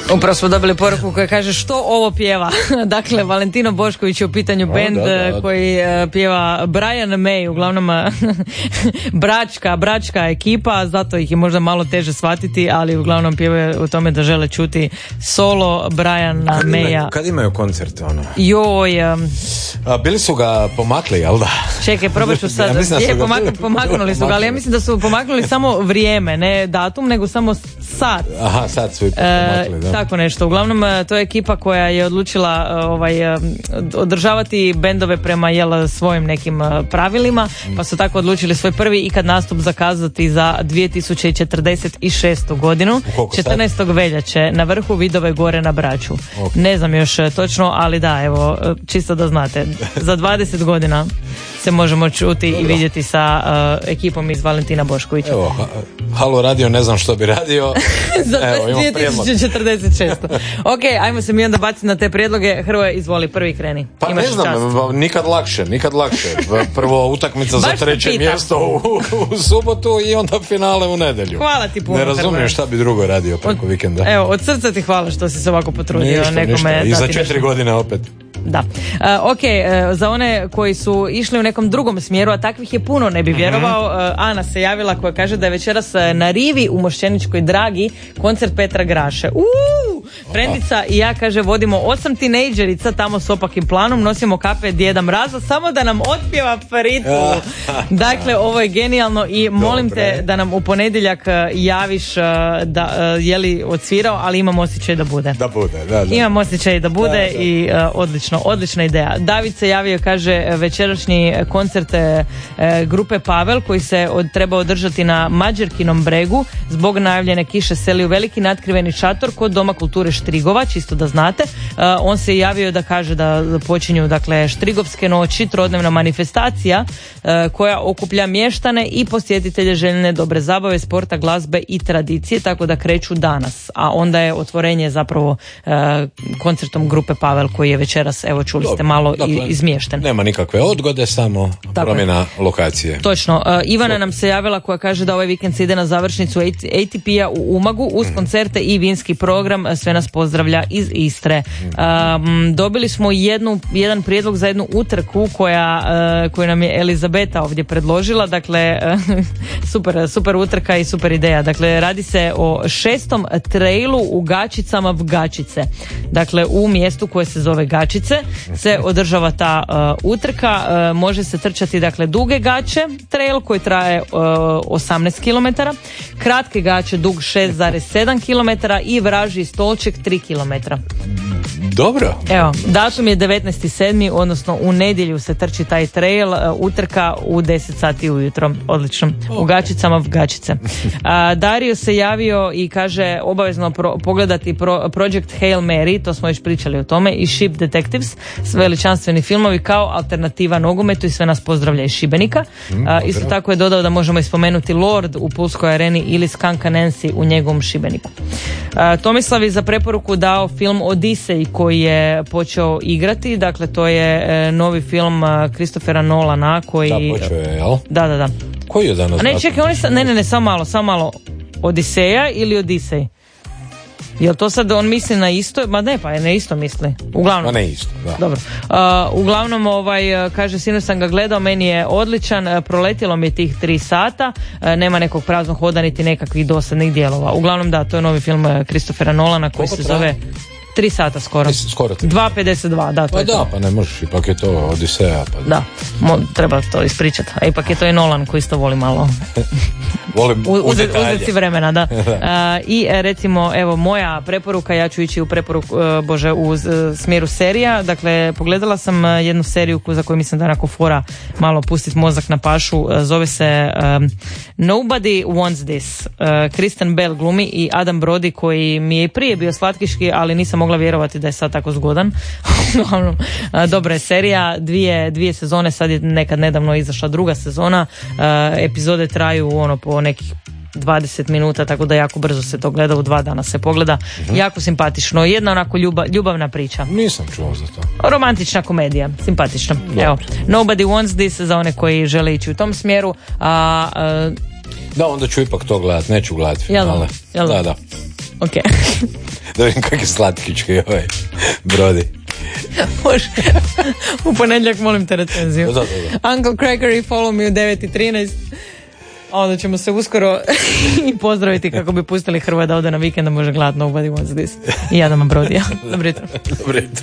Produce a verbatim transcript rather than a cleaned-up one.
Upravo smo dobili poruku koja kaže što ovo pjeva. Dakle, Valentino Bošković je u pitanju O, bend da, da, da. koji uh, pjeva Brian May, uglavnom bračka, bračka ekipa, zato ih je možda malo teže shvatiti, ali uglavnom pjevaju u tome da žele čuti solo Briana Kad Maya. imaju, kad imaju koncerte, ono? Joj, um, A, bili su ga pomakli, jel da? čekaj, probat ću sad. Ja mislim da su Je, ga pomak- bili- pomaknuli su ga, ali ja mislim da su pomaknuli samo vrijeme, ne datum, nego samo sat. Aha, sad su ipak E, pomakli, da. tako nešto. Uglavnom, e, to je ekipa koja je odlučila e, ovaj, e, održavati bendove prema jel, svojim nekim e, pravilima, pa su tako odlučili svoj prvi ikad nastup zakazati za dvije tisuće četrdeset šestu godinu, koliko sad? četrnaestog veljače na vrhu Vidove gore na Braču. Ok. Ne znam još e, točno, ali da, evo, e, čisto da znate, za dvadeset godina se možemo čuti i vidjeti sa e, ekipom iz Valentina Boškovića. Evo, ha- Halo radio, ne znam što bi radio. Za Evo, imam prijedlog. dvije tisuće četrdeset šestu. Ok, ajmo se mi onda baciti na te prijedloge. Hrvoje, izvoli, prvi kreni. Pa Imaš ne znam, čast. ba- nikad lakše, nikad lakše. Prvo utakmica za Baš te treće pitam. mjesto u, u subotu i onda finale u nedjelju. Hvala ti puno, Ne Hrvoje. razumijem šta bi drugo radio preko vikenda. Evo, od srca ti hvala što si se ovako potrudio Ništa, nekome ništa. I za dati četiri nešto. godine opet. Da. Uh, ok, uh, za one koji su išli u nekom drugom smjeru, a takvih je puno, ne bi vjerovao, uh, Ana se javila koja kaže da je večeras uh, na Rivi u Mošćeničkoj Dragi koncert Petra Graše. Uuu! Frendica i ja, kaže, vodimo osam tinejdžerica tamo s opakim planom, nosimo kape Djeda Mraza, samo da nam otpjeva Faritu. Dakle, ovo je genijalno i molim Dobre. te da nam u ponedjeljak uh, javiš uh, da uh, je li odsvirao, ali imam osjećaj da bude. Da bude, da, da. Imam osjećaj da bude Da, da. i uh, odlično, odlična ideja. David se javio, kaže, večerašnji koncert e, grupe Pavel koji se od, treba održati na Mađerkinom bregu zbog najavljene kiše seli u veliki natkriveni šator kod Doma kulture Štrigova, čisto da znate. Uh, on se javio da kaže da počinju dakle Štrigovske noći, trodnevna manifestacija uh, koja okuplja mještane i posjetitelje željne dobre zabave, sporta, glazbe i tradicije, tako da kreću danas. A onda je otvorenje zapravo uh, koncertom grupe Pavel koji je večeras, evo čuli ste, Dobro, malo dakle, i, izmješten. Nema nikakve odgode, samo Tako promjena lokacije. Točno. Uh, Ivana nam se javila koja kaže da ovaj vikend se ide na završnicu A T P-a u Umagu uz koncerte i vinski program. Sve nas pozdravlja iz Istre. Um, dobili smo jednu, jedan prijedlog za jednu utrku koja, uh, koju nam je Elizabeta ovdje predložila. Dakle, uh, super, super utrka i super ideja. Dakle, radi se o šestom trailu u Gačicama v Gačice. Dakle, u mjestu koje se zove Gačice se održava ta uh, utrka. Uh, može se trčati, dakle, duge gače trail koji traje uh, osamnaest kilometara, kratke gače dug šest zarez sedam kilometara i vražji stolček tri kilometra. Dobro. Evo, datum je devetnaesti sedmi odnosno u nedjelju se trči taj trail, uh, utrka u deset sati ujutro. Odlično. U Gačicama v Gačice. A, Dario se javio i kaže obavezno pro, pogledati pro, Project Hail Mary, to smo još pričali o tome, i Ship Detectives, sve veličanstveni filmovi kao alternativa nogometu i sve nas pozdravlja iz Šibenika. A, isto tako je dodao da možemo ispomenuti Lord u Pulskoj areni ili Skanka Nancy u njegovom Šibeniku. A, Tomislav je za preporuku dao film Odisej koji je počeo igrati, dakle to je e, novi film Christophera Nolana koji... Da, počeo je, jel? Da, da, da. Koji je danas? A ne, datum? čekaj, oni sa, ne, ne, ne, samo malo, samo malo. Odiseja ili Odisej? Jel to sad on misli na isto? Ma ne, pa je na isto misli. Uglavnom. Ma ne isto, da. Dobro. Uh, uglavnom, ovaj, uh, kaže, sinoć sam ga gledao, meni je odličan, uh, proletilo mi je tih tri sata, uh, nema nekog praznog hoda niti nekakvih dosadnih dijelova. Uglavnom, da, to je novi film uh, Christophera Nolana koji Koliko se traje? zove tri sata skoro. Mislim, skoro tri. dva pedeset dva, da, to Pa je to. da, pa ne možeš, ipak je to Odiseja. Pa Da, mo, treba to ispričati. A ipak je to i Nolan koji isto voli malo volim U, u uzet, detalje. uzet si vremena, da. A, I e, recimo, evo, moja preporuka, ja ću ići u preporuku, e, bože, u e, smjeru serija. Dakle, pogledala sam e, jednu seriju za koju mislim da je onako fora malo pustiti mozak na pašu. E, zove se e, Nobody Wants This. E, Kristen Bell glumi i Adam Brody koji mi je i prije bio slatkiški, ali nisam mogla vjerovati da je sad tako zgodan. Uglavnom, e, dobra je serija, dvije, dvije sezone, sad je nekad nedavno izašla druga sezona. E, epizode traju ono po nekih dvadeset minuta, tako da jako brzo se to gleda, u dva dana se pogleda. Mm-hmm. Jako simpatično, jedna onako ljubav, ljubavna priča. Nisam čuo za to. Romantična komedija, simpatična. Dobro. Evo, Nobody Wants This za one koji žele ići u tom smjeru. A, a, Da, onda ću ipak to gledat, neću gledat Jel da? finale. Jel da? Da, da. Ok. Da vidim kak je slatkički ovaj Brodi. Može. U ponedjeljak molim te recenziju. Da, da, da. Uncle Cracker i Follow Me u devet i trinaest. A onda ćemo se uskoro i pozdraviti kako bi pustili Hrvoja da ode na vikend da može gledati Nobody Wants This. I Adama Brodija. Dobro jutro. Dobro jutro.